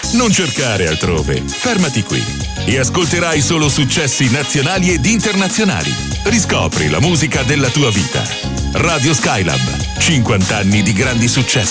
Non cercare altrove, fermati qui e ascolterai solo successi nazionali ed internazionali. Riscopri la musica della tua vita. Radio Skylab, 50 anni di grandi successi.